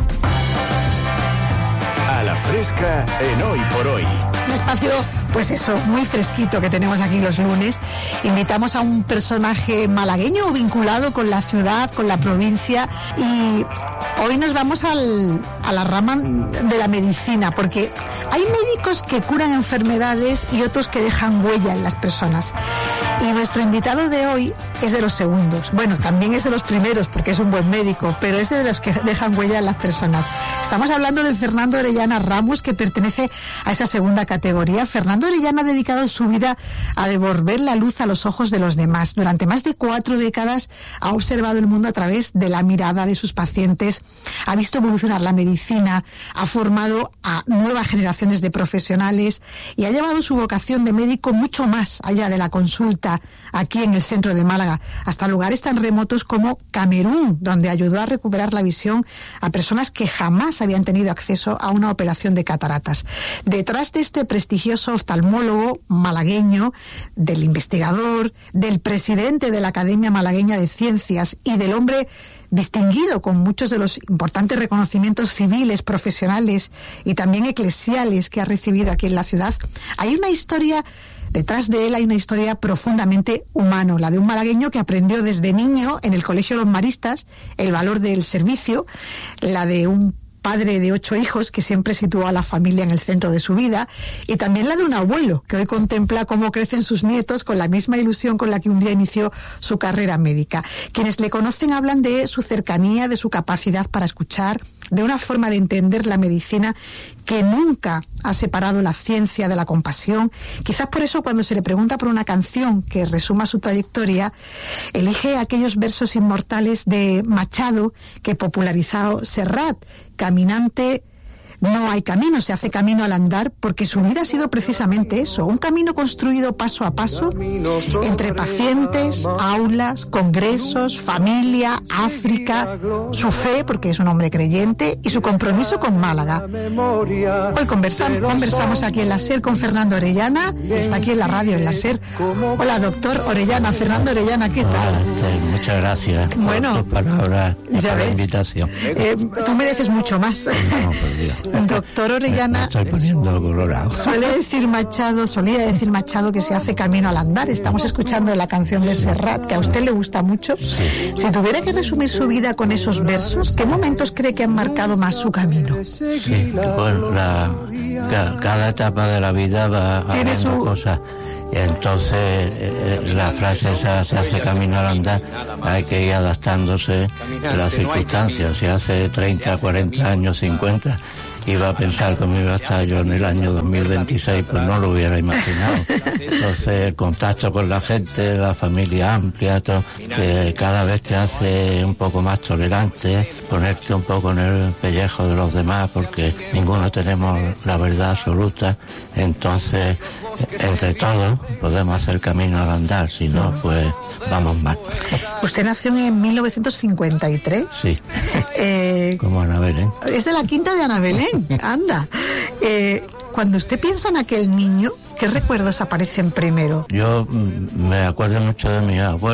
A la fresca en Hoy por Hoy. Un espacio, pues eso, muy fresquito que tenemos aquí los lunes. Invitamos a un personaje malagueño vinculado con la ciudad, con la provincia, y hoy nos vamos a la rama de la medicina, porque hay médicos que curan enfermedades y otros que dejan huella en las personas. Y nuestro invitado de hoy es de los segundos. Bueno, también es de los primeros porque es un buen médico, pero es de los que dejan huella en las personas. Estamos hablando de Fernando Orellana Ramos, que pertenece a esa segunda categoría. Fernando Orellana ha dedicado su vida a devolver la luz a los ojos de los demás. Durante más de 4 décadas ha observado el mundo a través de la mirada de sus pacientes, ha visto evolucionar la medicina, ha formado a nuevas generaciones de profesionales y ha llevado su vocación de médico mucho más allá de la consulta aquí en el centro de Málaga, hasta lugares tan remotos como Camerún, donde ayudó a recuperar la visión a personas que jamás habían tenido acceso a una operación de cataratas. Detrás de este prestigioso oftalmólogo malagueño, del investigador, del presidente de la Academia Malagueña de Ciencias y del hombre distinguido con muchos de los importantes reconocimientos civiles, profesionales y también eclesiales que ha recibido aquí en la ciudad, hay una historia. Detrás de él hay una historia profundamente humana, la de un malagueño que aprendió desde niño en el Colegio Los Maristas el valor del servicio, la de un padre de 8 hijos que siempre situó a la familia en el centro de su vida, y también la de un abuelo que hoy contempla cómo crecen sus nietos con la misma ilusión con la que un día inició su carrera médica. Quienes le conocen hablan de su cercanía, de su capacidad para escuchar, de una forma de entender la medicina que nunca ha separado la ciencia de la compasión. Quizás por eso, cuando se le pregunta por una canción que resuma su trayectoria, elige aquellos versos inmortales de Machado que popularizó Serrat: caminante no hay camino, se hace camino al andar, porque su vida ha sido precisamente eso, un camino construido paso a paso entre pacientes, aulas, congresos, familia, África, su fe, porque es un hombre creyente, y su compromiso con Málaga. Hoy conversamos aquí en la SER con Fernando Orellana, que está aquí en la radio en la SER. Hola, doctor Orellana. Fernando Orellana, ¿qué tal? Muchas gracias por tus palabras y por la invitación. Tú mereces mucho más. No, por Dios. Doctor Orellana, me estoy poniendo colorado. solía decir Machado que se hace camino al andar. Estamos escuchando la canción de Serrat, que a usted le gusta mucho. Sí. Si tuviera que resumir su vida con esos versos, ¿qué momentos cree que han marcado más su camino? Sí, bueno, cada etapa de la vida va haciendo cosas. Y entonces la frase esa, se hace camino al andar, hay que ir adaptándose a las circunstancias. Si hace 30, 40 años, 50, iba a pensar cómo iba a estar yo en el año 2026, pues no lo hubiera imaginado. Entonces el contacto con la gente, la familia amplia, todo, que cada vez te hace un poco más tolerante, ponerte un poco en el pellejo de los demás, porque ninguno tenemos la verdad absoluta. Entonces, entre todos podemos hacer camino al andar, si no, pues vamos mal. Usted nació en 1953. Sí, como Ana Belén. Es de la quinta de Ana Belén, anda. Cuando usted piensa en aquel niño, ¿qué recuerdos aparecen primero? Yo me acuerdo mucho de mi abuelo.